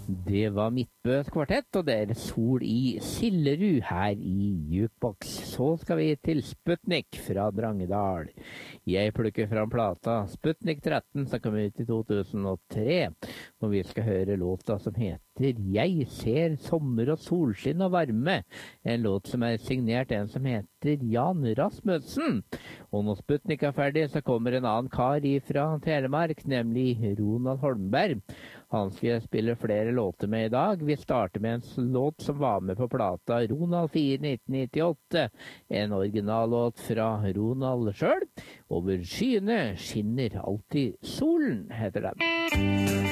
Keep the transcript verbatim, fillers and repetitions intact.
Det var Midtbøs kvartett, og det er Sol i Sillerud her i Jukebox. Så skal vi til Sputnik fra Drangedal. Jeg plukker fram plata Sputnik tretten, som kom ut i to tusen og tre. Og vi skal høre låta som heter Jeg ser sommer og solskinn og varme. En låt som er signert en som heter Jan Rasmussen. Og når Sputnik er ferdig, så kommer en annen kar fra Telemark, nemlig Ronald Holmberg. Han skal jeg spille flere låter med i dag. Vi starter med en låt som var med på plata Ronald fire nitten nittiåtte. En originallåt fra Ronald selv. Over skyene skinner alltid solen, heter den.